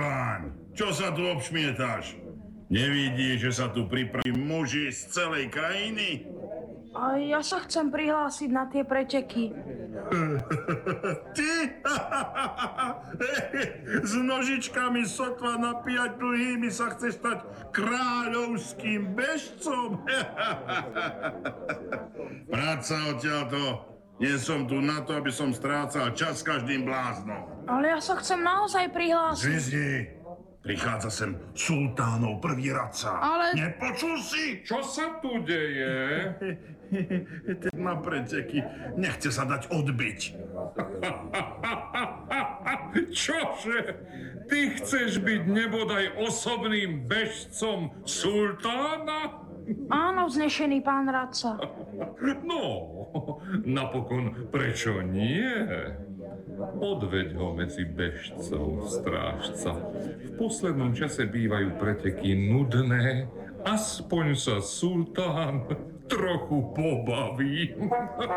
Prevaň, čo sa tu obšmietáš? Nevidíš, že sa tu pripraví muži z celej krajiny? A ja sa chcem prihlásiť na tie preteky. Ty? S nožičkami sotva na 5 dlhými sa chceš stať kráľovským bežcom? Práca odtiaľto. Nie som tu na to, aby som strácal čas s každým bláznom. Ale ja sa chcem naozaj prihlásiť. Zmizni. Prichádza sem sultánov prvý radca. Ale- Nepočul si? Čo sa tu deje? Na preteky. Nechce sa dať odbiť. Čože? Ty chceš byť nebodaj osobným bežcom sultána? Áno, vznešený pán radca. No, napokon prečo nie? Odveď ho medzi bežcov, strážca. V poslednom čase bývajú preteky nudné, aspoň sa sultán trochu pobaví.